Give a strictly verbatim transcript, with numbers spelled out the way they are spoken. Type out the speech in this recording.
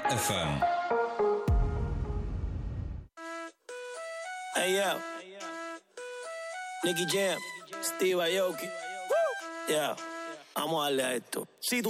эф эм. Hey, yo. Nicky Jam, Steve Aoki. Yeah, vamos a darle a esto. Si tú